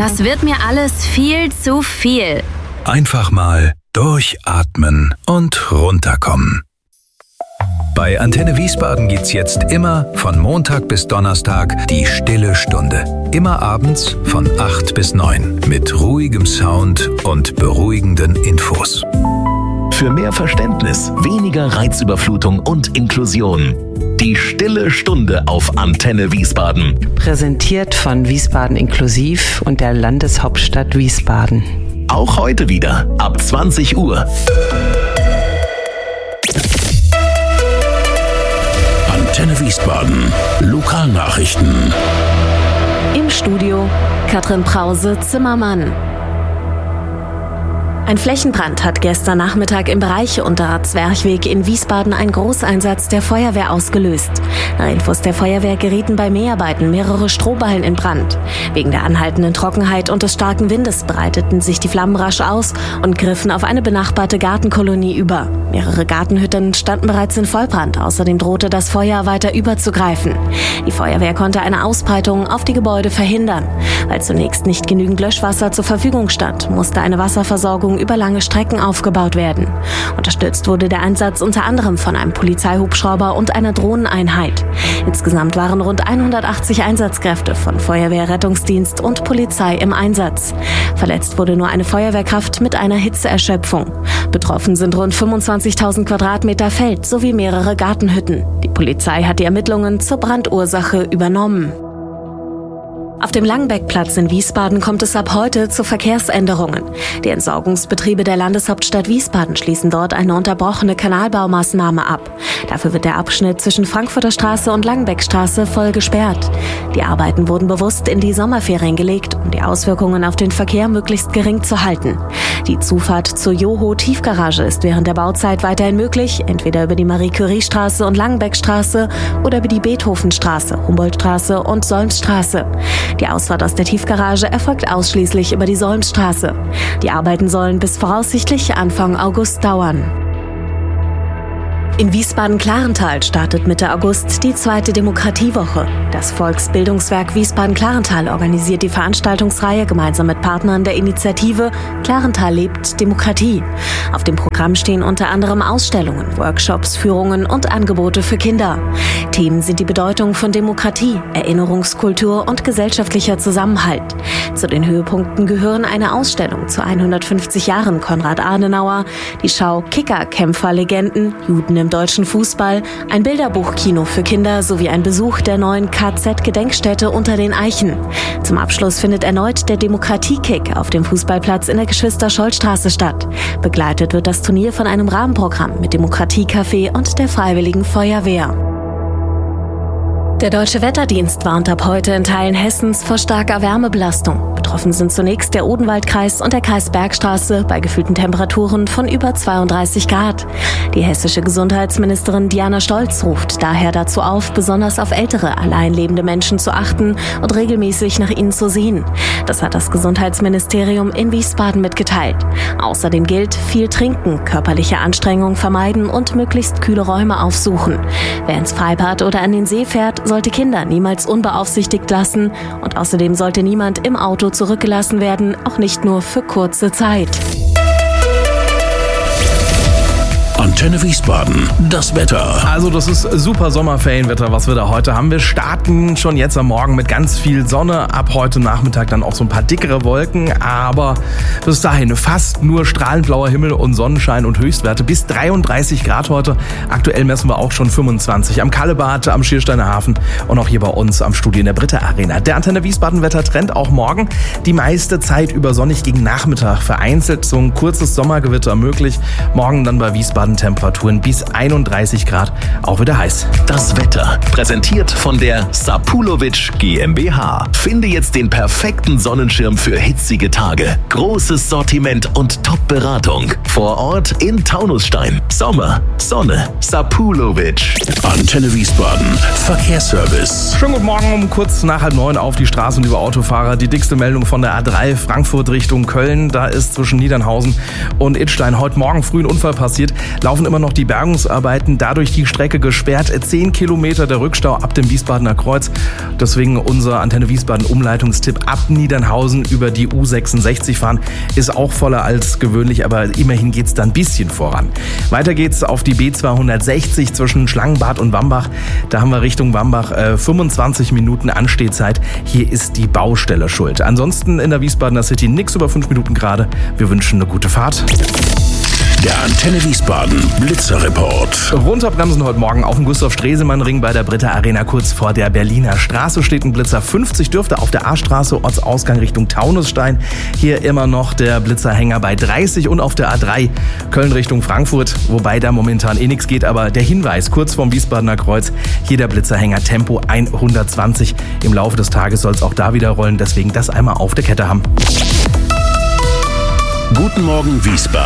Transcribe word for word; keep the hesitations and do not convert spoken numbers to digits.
Das wird mir alles viel zu viel. Einfach mal durchatmen und runterkommen. Bei Antenne Wiesbaden gibt's jetzt immer von Montag bis Donnerstag die Stille Stunde. Immer abends von acht bis neun mit ruhigem Sound und beruhigenden Infos. Für mehr Verständnis, weniger Reizüberflutung und Inklusion. Die Stille Stunde auf Antenne Wiesbaden. Präsentiert von Wiesbaden Inklusiv und der Landeshauptstadt Wiesbaden. Auch heute wieder ab zwanzig Uhr. Antenne Wiesbaden. Lokalnachrichten. Im Studio Katrin Prause-Zimmermann. Ein Flächenbrand hat gestern Nachmittag im Bereich Unterer Zwerchweg in Wiesbaden einen Großeinsatz der Feuerwehr ausgelöst. Nach Infos der Feuerwehr gerieten bei Mäharbeiten mehrere Strohballen in Brand. Wegen der anhaltenden Trockenheit und des starken Windes breiteten sich die Flammen rasch aus und griffen auf eine benachbarte Gartenkolonie über. Mehrere Gartenhütten standen bereits in Vollbrand. Außerdem drohte das Feuer weiter überzugreifen. Die Feuerwehr konnte eine Ausbreitung auf die Gebäude verhindern. Weil zunächst nicht genügend Löschwasser zur Verfügung stand, musste eine Wasserversorgung über lange Strecken aufgebaut werden. Unterstützt wurde der Einsatz unter anderem von einem Polizeihubschrauber und einer Drohneneinheit. Insgesamt waren rund hundertachtzig Einsatzkräfte von Feuerwehr, Rettungsdienst und Polizei im Einsatz. Verletzt wurde nur eine Feuerwehrkraft mit einer Hitzeerschöpfung. Betroffen sind rund fünfundzwanzigtausend Quadratmeter Feld sowie mehrere Gartenhütten. Die Polizei hat die Ermittlungen zur Brandursache übernommen. Auf dem Langenbeckplatz in Wiesbaden kommt es ab heute zu Verkehrsänderungen. Die Entsorgungsbetriebe der Landeshauptstadt Wiesbaden schließen dort eine unterbrochene Kanalbaumaßnahme ab. Dafür wird der Abschnitt zwischen Frankfurter Straße und Langenbeckstraße voll gesperrt. Die Arbeiten wurden bewusst in die Sommerferien gelegt, um die Auswirkungen auf den Verkehr möglichst gering zu halten. Die Zufahrt zur Joho-Tiefgarage ist während der Bauzeit weiterhin möglich, entweder über die Marie-Curie-Straße und Langenbeckstraße oder über die Beethovenstraße, Humboldtstraße und Solmstraße. Die Ausfahrt aus der Tiefgarage erfolgt ausschließlich über die Solmstraße. Die Arbeiten sollen bis voraussichtlich Anfang August dauern. In Wiesbaden-Klarental startet Mitte August die zweite Demokratiewoche. Das Volksbildungswerk Wiesbaden-Klarental organisiert die Veranstaltungsreihe gemeinsam mit Partnern der Initiative Klarental lebt Demokratie. Auf dem Programm stehen unter anderem Ausstellungen, Workshops, Führungen und Angebote für Kinder. Themen sind die Bedeutung von Demokratie, Erinnerungskultur und gesellschaftlicher Zusammenhalt. Zu den Höhepunkten gehören eine Ausstellung zu hundertfünfzig Jahren Konrad Adenauer, die Schau Kicker-Kämpfer-Legenden, Juden im deutschen Fußball, ein Bilderbuchkino für Kinder sowie ein Besuch der neuen K Z-Gedenkstätte unter den Eichen. Zum Abschluss findet erneut der Demokratie-Kick auf dem Fußballplatz in der Geschwister-Scholl-Straße statt. Begleitet wird das Turnier von einem Rahmenprogramm mit Demokratie-Café und der Freiwilligen Feuerwehr. Der Deutsche Wetterdienst warnt ab heute in Teilen Hessens vor starker Wärmebelastung. Betroffen sind zunächst der Odenwaldkreis und der Kreis Bergstraße bei gefühlten Temperaturen von über zweiunddreißig Grad. Die hessische Gesundheitsministerin Diana Stolz ruft daher dazu auf, besonders auf ältere, allein lebende Menschen zu achten und regelmäßig nach ihnen zu sehen. Das hat das Gesundheitsministerium in Wiesbaden mitgeteilt. Außerdem gilt, viel trinken, körperliche Anstrengung vermeiden und möglichst kühle Räume aufsuchen. Wer ins Freibad oder an den See fährt, sollte Kinder niemals unbeaufsichtigt lassen und außerdem sollte niemand im Auto zurückgelassen werden, auch nicht nur für kurze Zeit. Antenne Wiesbaden, das Wetter. Also das ist super Sommerferienwetter, was wir da heute haben. Wir starten schon jetzt am Morgen mit ganz viel Sonne. Ab heute Nachmittag dann auch so ein paar dickere Wolken. Aber bis dahin fast nur strahlend blauer Himmel und Sonnenschein und Höchstwerte bis dreiunddreißig Grad heute. Aktuell messen wir auch schon fünfundzwanzig am Kallebad, am Schiersteiner Hafen und auch hier bei uns am Studio in der Britta Arena. Der Antenne Wiesbaden Wettertrend auch morgen. Die meiste Zeit über sonnig gegen Nachmittag. Vereinzelt so ein kurzes Sommergewitter möglich. Morgen dann bei Wiesbaden Temperaturen bis einunddreißig Grad, auch wieder heiß. Das Wetter, präsentiert von der Sapulovic GmbH. Finde jetzt den perfekten Sonnenschirm für hitzige Tage. Großes Sortiment und Top-Beratung. Vor Ort in Taunusstein. Sommer, Sonne, Sapulovic. Antenne Wiesbaden, Verkehrsservice. Schönen guten Morgen, um kurz nach halb neun auf die Straßen über Autofahrer. Die dickste Meldung von der A drei Frankfurt Richtung Köln. Da ist zwischen Niedernhausen und Idstein heute Morgen früh ein Unfall passiert. laufen immer noch die Bergungsarbeiten, dadurch die Strecke gesperrt, zehn Kilometer der Rückstau ab dem Wiesbadener Kreuz. Deswegen unser Antenne Wiesbaden Umleitungstipp: ab Niedernhausen über die U sechsundsechzig fahren. Ist auch voller als gewöhnlich, aber immerhin geht's da ein bisschen voran. Weiter geht's auf die B zweihundertsechzig zwischen Schlangenbad und Wambach. Da haben wir Richtung Wambach äh, fünfundzwanzig Minuten Anstehzeit. Hier ist die Baustelle schuld. Ansonsten in der Wiesbadener City nix über fünf Minuten gerade. Wir wünschen eine gute Fahrt. Der Antenne Wiesbaden Blitzerreport. Runterbremsen heute Morgen auf dem Gustav-Stresemann-Ring bei der Britta Arena kurz vor der Berliner Straße steht ein Blitzer. fünfzig dürfte auf der A-Straße, Ortsausgang Richtung Taunusstein. Hier immer noch der Blitzerhänger bei dreißig und auf der A drei Köln Richtung Frankfurt, wobei da momentan eh nichts geht, aber der Hinweis kurz vorm Wiesbadener Kreuz, hier der Blitzerhänger Tempo hundertzwanzig. Im Laufe des Tages soll es auch da wieder rollen, deswegen das einmal auf der Kette haben. Guten Morgen Wiesbaden.